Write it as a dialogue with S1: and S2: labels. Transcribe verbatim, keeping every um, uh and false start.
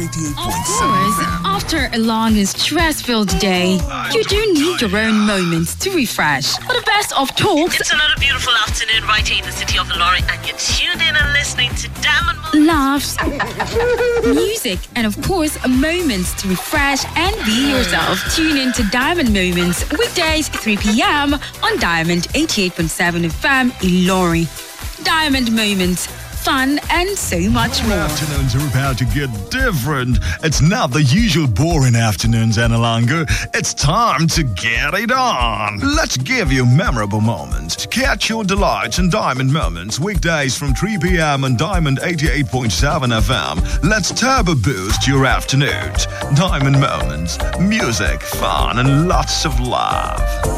S1: eighty-eight
S2: Of
S1: point seven
S2: course,
S1: F M.
S2: after a long and stress-filled day, you do need your own moments to refresh. For the best of talks,
S3: It's another beautiful afternoon right here in the city of Ilori, and you're tuned in and listening to Diamond Mo-
S2: laughs, music, and of course, moments to refresh and be yourself. Tune in to Diamond Moments, weekdays three p.m. on Diamond eighty-eight point seven F M Ilori. Diamond Moments, fun and so much more.
S1: Afternoons are about to get different. It's not the usual boring afternoons any longer. It's time to get it on. Let's give you memorable moments. Catch your delights in Diamond Moments weekdays from three p.m. on Diamond eighty-eight point seven F M. Let's turbo boost your afternoons. Diamond Moments, music, fun, and lots of love.